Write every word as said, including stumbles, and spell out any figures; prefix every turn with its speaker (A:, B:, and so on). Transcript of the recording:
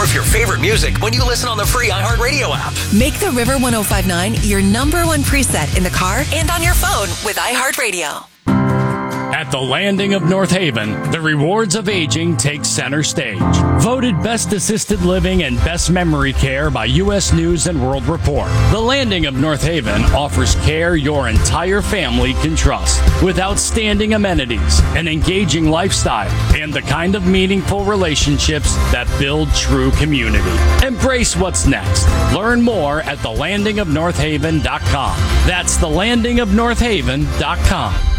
A: of your favorite music when you listen on the free iHeartRadio app.
B: Make the River one oh five point nine your number one preset in the car and on your phone with iHeartRadio.
C: At the Landing of North Haven, the rewards of aging take center stage. Voted Best Assisted Living and Best Memory Care by U S News and World Report. The Landing of North Haven offers care your entire family can trust, with outstanding amenities, an engaging lifestyle, and the kind of meaningful relationships that build true community. Embrace what's next. Learn more at the landing of north haven dot com. That's the landing of north haven dot com.